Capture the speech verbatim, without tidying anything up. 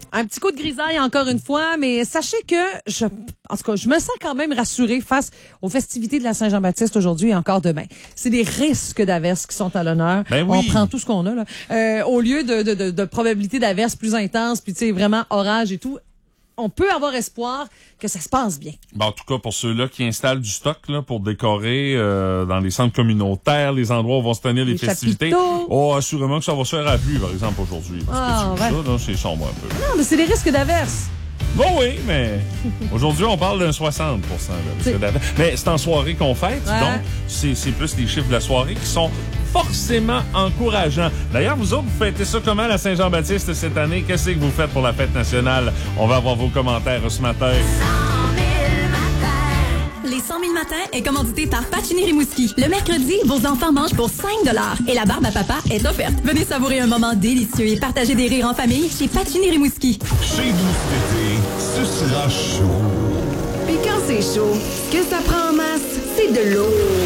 Un petit coup de grisaille encore une fois, mais sachez que je, en tout cas, je me sens quand même rassurée face aux festivités de la Saint-Jean-Baptiste aujourd'hui et encore demain. C'est des risques d'averses qui sont à l'honneur. Ben oui. On prend tout ce qu'on a là. Euh, au lieu de, de, de, de probabilité d'averses plus intenses, puis tu sais vraiment orage et tout. On peut avoir espoir que ça se passe bien. Ben, en tout cas, pour ceux-là qui installent du stock là, pour décorer euh, dans les centres communautaires, les endroits où vont se tenir les, les festivités, chapiteaux. oh, assurément que ça va se faire à la pluie, par exemple, aujourd'hui. Parce Ah, que tu ouais. ça, là, c'est sombre un peu. Non, mais c'est des risques d'averses. Bon, oui, mais aujourd'hui, on parle d'un soixante pour cent de risque d'averse. Mais c'est en soirée qu'on fête, Ouais. donc c'est, c'est plus les chiffres de la soirée qui sont forcément encourageants. D'ailleurs, vous autres, vous fêtez ça comment, la Saint-Jean-Baptiste, cette année? Qu'est-ce que vous faites pour la fête nationale? On va avoir vos commentaires ce matin. Les cent mille matins est commandité par Pacini Rimouski. Le mercredi, vos enfants mangent pour cinq dollars et la barbe à papa est offerte. Venez savourer un moment délicieux et partager des rires en famille chez Pacini Rimouski. Chez nous cet été, ce sera chaud. Puis quand c'est chaud, ce que ça prend en masse, c'est de l'eau.